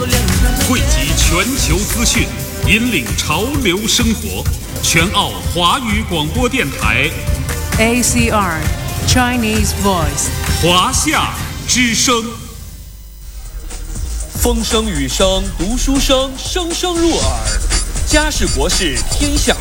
汇集全球资讯，引领潮流生活。全澳华语广播电台 ACR Chinese Voice 华夏之声。 风声雨声读书声，声声入耳。家事国事天下